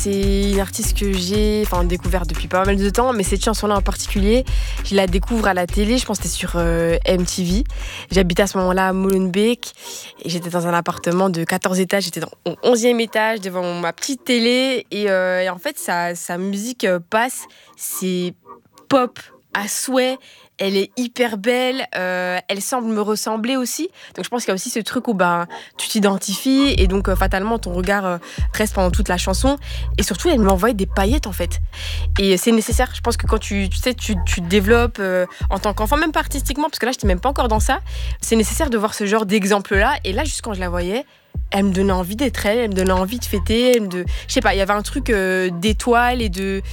C'est une artiste que j'ai découverte depuis pas mal de temps, mais cette chanson-là en particulier, je la découvre à la télé, je pense que c'était sur MTV. J'habitais à ce moment-là à Molenbeek et j'étais dans un appartement de 14 étages, j'étais au 11e étage devant ma petite télé et en fait sa musique passe, c'est pop à souhait. Elle est hyper belle, elle semble me ressembler aussi. Donc je pense qu'il y a aussi ce truc où tu t'identifies et donc fatalement ton regard reste pendant toute la chanson. Et surtout, elle m'envoie des paillettes en fait. Et c'est nécessaire. Je pense que quand tu te développes en tant qu'enfant, même pas artistiquement, parce que là, je n'étais même pas encore dans ça, c'est nécessaire de voir ce genre d'exemple-là. Et là, juste quand je la voyais, elle me donnait envie d'être elle me donnait envie de fêter. Je sais pas, il y avait un truc d'étoile et de...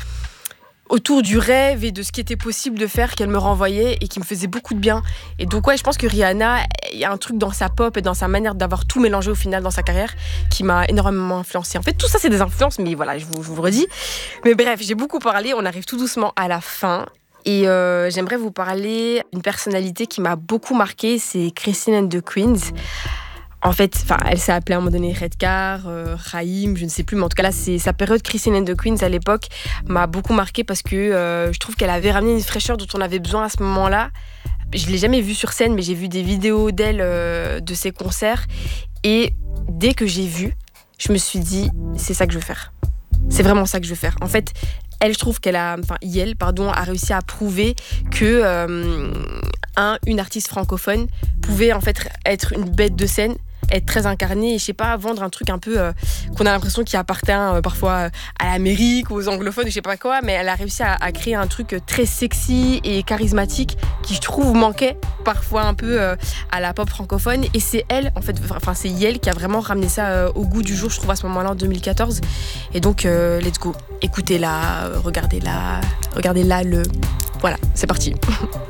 autour du rêve et de ce qui était possible de faire qu'elle me renvoyait et qui me faisait beaucoup de bien. Et donc ouais, je pense que Rihanna, il y a un truc dans sa pop et dans sa manière d'avoir tout mélangé au final dans sa carrière qui m'a énormément influencée. En fait, tout ça, c'est des influences, mais voilà, je vous le redis. Mais bref, j'ai beaucoup parlé, on arrive tout doucement à la fin. Et j'aimerais vous parler d'une personnalité qui m'a beaucoup marquée, c'est Christine and the Queens. En fait, elle s'est appelée à un moment donné Redcar, Raïm, je ne sais plus, mais en tout cas là, c'est sa période Christine and the Queens à l'époque m'a beaucoup marquée parce que je trouve qu'elle avait ramené une fraîcheur dont on avait besoin à ce moment-là. Je l'ai jamais vue sur scène, mais j'ai vu des vidéos d'elle de ses concerts et dès que j'ai vu, je me suis dit c'est ça que je veux faire. C'est vraiment ça que je veux faire. En fait, je trouve Yel a réussi à prouver que une artiste francophone pouvait en fait être une bête de scène, être très incarnée et je sais pas, vendre un truc un peu qu'on a l'impression qui appartient parfois à l'Amérique, aux anglophones, je sais pas quoi, mais elle a réussi à créer un truc très sexy et charismatique qui je trouve manquait parfois un peu à la pop francophone et c'est elle en fait, c'est Yel qui a vraiment ramené ça au goût du jour, je trouve à ce moment-là en 2014 et donc let's go, écoutez-la, regardez-la, voilà, c'est parti.